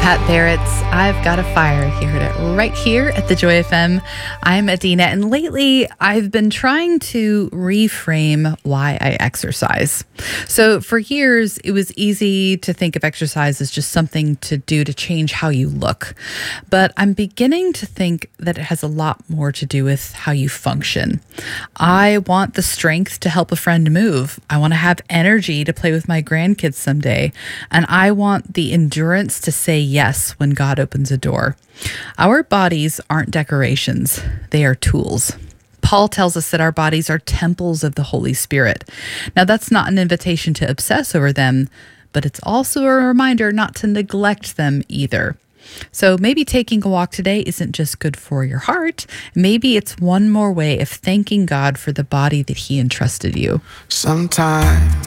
Pat Barrett's I've Got a Fire right here at the Joy FM. I'm Adina, and lately I've been trying to reframe why I exercise. So for years, it was easy to think of exercise as just something to do to change how you look. But I'm beginning to think that it has a lot more to do with how you function. I want the strength to help a friend move. I want to have energy to play with my grandkids someday. And I want the endurance to say yes when God opens a door. Our bodies aren't decorations, they are tools. Paul tells us that our bodies are temples of the Holy Spirit. Now, that's not an invitation to obsess over them, but it's also a reminder not to neglect them either. So maybe taking a walk today isn't just good for your heart. Maybe it's one more way of thanking God for the body that He entrusted you. Sometimes